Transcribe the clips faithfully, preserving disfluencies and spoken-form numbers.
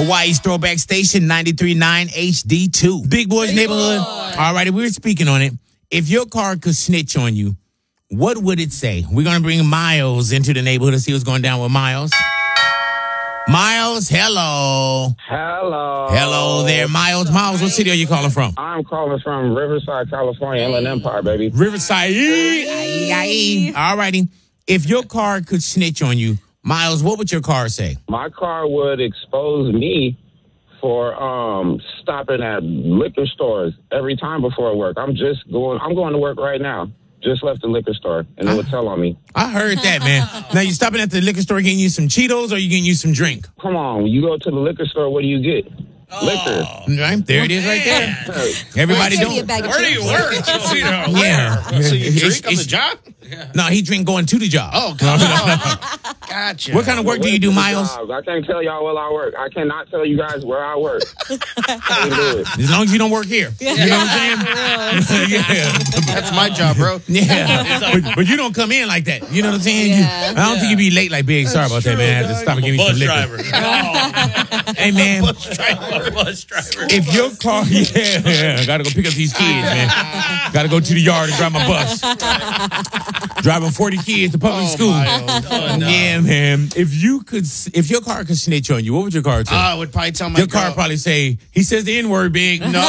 Hawaii's throwback station, ninety-three point nine H D two. Big Boy's Neighborhood. All righty, we were speaking on it. If your car could snitch on you, what would it say? We're going to bring Miles into the neighborhood to see what's going down with Miles. Miles, hello. Hello. Hello there, Miles. Miles, what city are you calling from? I'm calling from Riverside, California, Inland Empire, baby. Riverside. All righty. If your car could snitch on you, Miles, what would your car say? My car would expose me for um, stopping at liquor stores every time before work. I'm just going, I'm going to work right now. Just left the liquor store, and it would tell on me. I heard that, man. Now, you stopping at the liquor store getting you some Cheetos, or you getting you some drink? Come on, you go to the liquor store, what do you get? Oh. Liquor. Right, there it is right there. Everybody don't. Where do you work? Yeah. So you It's- drink on the it's- job? No, he drink going to the job. Oh, God. Gotcha. What kind of work do you do, Miles? I can't tell y'all where I work. I cannot tell you guys where I work. I can't do it. As long as you don't work here. You know what I'm saying? Yeah. That's my job, bro. Yeah. But, but you don't come in like that. You know what I'm saying? You, Yeah. I don't think you be late like Big. Sorry about that, man. I had to stop and give me Bus some liquor. driver. Oh, Hey, man. bus driver. Bus driver. If your car, yeah, yeah, gotta go pick up these kids, man. Gotta go to the yard and drive my bus. Driving forty kids to public Oh, school. Miles. Oh, no. Yeah, man. If you could, if your car could snitch on you, what would your car say? I would probably tell my your girl. car probably say, he says the N-word, Big. No.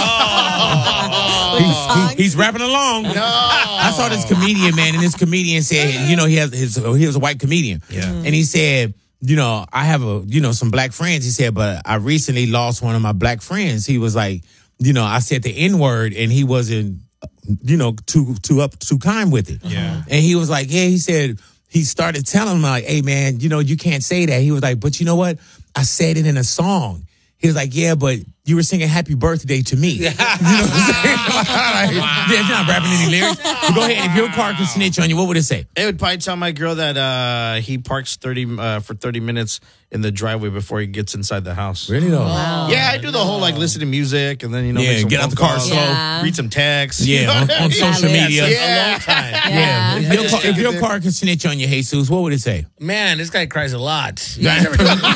he's, he- he's rapping along. No. I saw this comedian, man, and this comedian said, you know, he has his, he was a white comedian. Yeah. And he said, you know, I have a, you know, some black friends. He said, but I recently lost one of my black friends. He was like, you know, I said the N-word and he wasn't, you know, too, too up, too kind with it. Yeah. And he was like, yeah, he said, he started telling him like, hey man, you know, you can't say that. He was like, but you know what? I said it in a song. He was like, yeah, but you were singing happy birthday to me. You know what I'm saying? Like, yeah, you're not rapping any lyrics. But go ahead. If your car could snitch on you, what would it say? It would probably tell my girl that uh, he parks thirty uh, for thirty minutes in the driveway before he gets inside the house. Really though? Wow. Yeah, I do the whole like listen to music and then you know Yeah, make some get out phone the car calls, slow. Yeah. read some texts. Yeah, You know on, what I on mean? social Yeah, media. Yeah. A long time. Yeah. If your, car, if your car could snitch on you, Jesus, what would it say? Man, this guy cries a lot. You guys ever do, ever do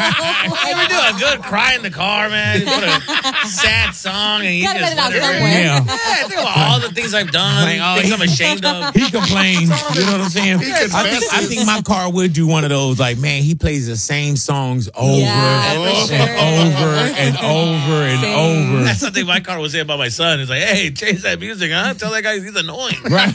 a good cry in the car, man? You put a sad song and you Gotta just let it out whatever. somewhere. Yeah. Yeah, think about all the things I've done, Like, oh, things he- I'm ashamed of. He complains. You know what I'm saying? I think, I think my car would do one of those. Like, man, he plays the same songs over Yeah, and for sure. over and over and Same. over. That's something my car would say about my son. It's like, hey, change that music, huh? Tell that guy he's annoying. Right?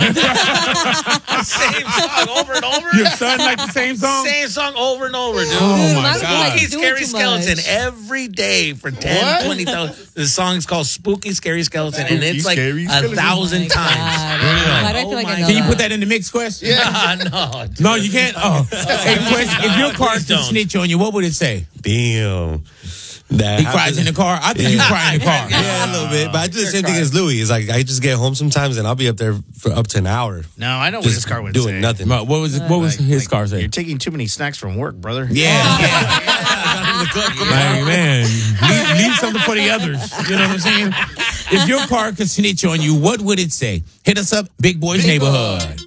Same song over and over. Your son like the same song? Same song over and over, dude. Oh, Dude, my mine would be God. like Spooky doing Scary too Skeleton much. every day for ten, What? twenty thousand. The song's called Spooky Scary Skeleton, and it's like Scary a Skeleton. thousand Oh my times. God. Really? Why do I Oh feel like I my know Can you that? put that in the mix, Quest? Yeah, no. dude. No, you can't. Oh, hey, Quest, if your car Please could don't. snitch on you, what would it say? Damn. That He cries in the car. I think you cry in the car. Yeah, a little bit. But I do the same thing as Louis. It's like I just get home sometimes and I'll be up there for up to an hour. No, I know what Just his car would doing say. nothing. What was it, what was Like- his like, car say? You're taking too many snacks from work, brother. Yeah, yeah. Like, man, leave, leave something for the others. You know what I'm saying? If your car could snitch on you, what would it say? Hit us up, Big Boys Neighborhood.